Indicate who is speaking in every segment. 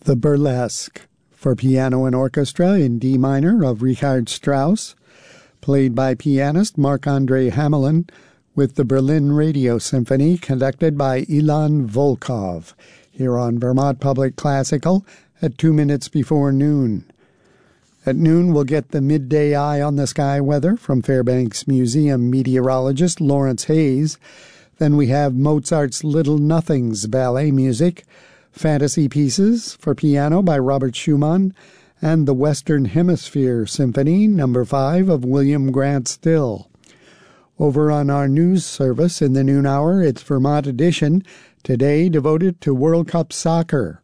Speaker 1: The Burlesque, for piano and orchestra in D minor of Richard Strauss, played by pianist Marc-André Hamelin, with the Berlin Radio Symphony conducted by Ilan Volkov, here on Vermont Public Classical at 2 minutes before noon. At noon, we'll get the midday eye on the sky weather from Fairbanks Museum meteorologist Lawrence Hayes. Then we have Mozart's Little Nothings ballet music, fantasy pieces for piano by Robert Schumann, and the Western Hemisphere Symphony, No. 5 of William Grant Still. Over on our news service in the noon hour, it's Vermont Edition, today devoted to World Cup soccer.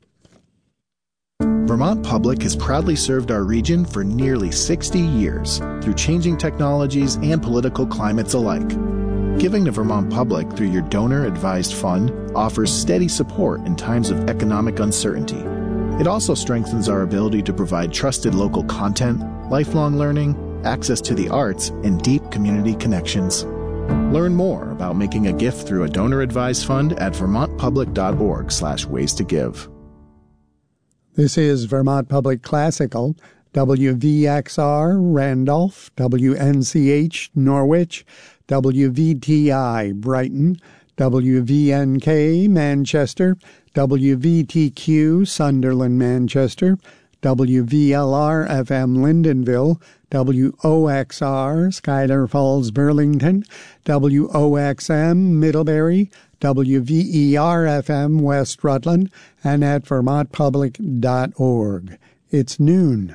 Speaker 2: Vermont Public has proudly served our region for nearly 60 years through changing technologies and political climates alike. Giving to Vermont Public through your donor-advised fund offers steady support in times of economic uncertainty. It also strengthens our ability to provide trusted local content, lifelong learning, access to the arts, and deep community connections. Learn more about making a gift through a donor-advised fund at vermontpublic.org/ways to give.
Speaker 1: This is Vermont Public Classical, WVXR Randolph, WNCH Norwich, WVTI Brighton, WVNK Manchester, WVTQ Sunderland Manchester, WVLR FM Lyndonville, WOXR Schuyler Falls Burlington, WOXM Middlebury, WVER FM West Rutland, and at vermontpublic.org. It's noon.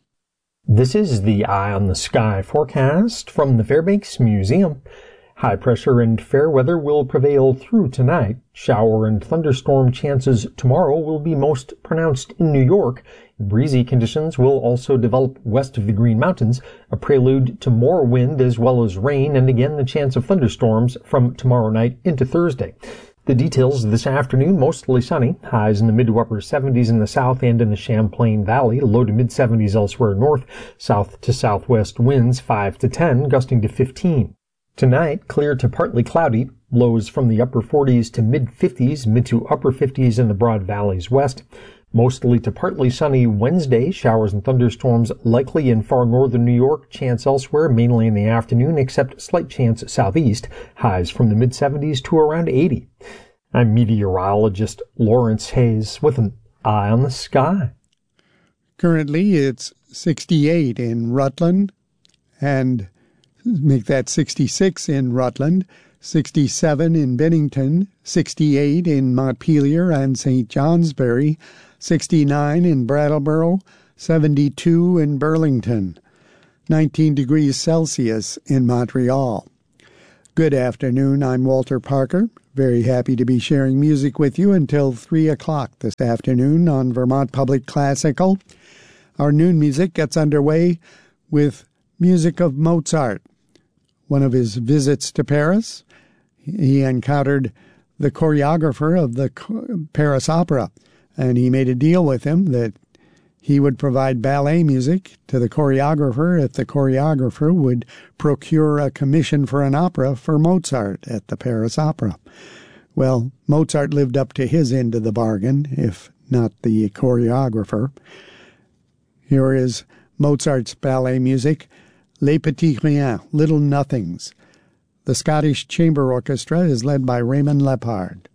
Speaker 3: This is the Eye on the Sky forecast from the Fairbanks Museum. High pressure and fair weather will prevail through tonight. Shower and thunderstorm chances tomorrow will be most pronounced in New York. Breezy conditions will also develop west of the Green Mountains, a prelude to more wind as well as rain, and again the chance of thunderstorms from tomorrow night into Thursday. The details this afternoon, mostly sunny, highs in the mid to upper 70s in the south and in the Champlain Valley, low to mid 70s elsewhere north, south to southwest winds 5 to 10, gusting to 15. Tonight, clear to partly cloudy, lows from the upper 40s to mid 50s, mid to upper 50s in the Broad Valleys west. Mostly to partly sunny Wednesday, showers and thunderstorms likely in far northern New York, chance elsewhere, mainly in the afternoon, except slight chance southeast, highs from the mid-70s to around 80. I'm meteorologist Lawrence Hayes with an Eye on the Sky.
Speaker 1: Currently, it's 68 in Rutland, and make that 66 in Rutland, 67 in Bennington, 68 in Montpelier and St. Johnsbury, 69 in Brattleboro, 72 in Burlington, 19 degrees Celsius in Montreal. Good afternoon, I'm Walter Parker. Very happy to be sharing music with you until 3 o'clock this afternoon on Vermont Public Classical. Our noon music gets underway with music of Mozart. One of his visits to Paris, he encountered the choreographer of the Paris Opera, and he made a deal with him that he would provide ballet music to the choreographer if the choreographer would procure a commission for an opera for Mozart at the Paris Opera. Well, Mozart lived up to his end of the bargain, if not the choreographer. Here is Mozart's ballet music, Les Petits Riens, Little Nothings. The Scottish Chamber Orchestra is led by Raymond Lepard.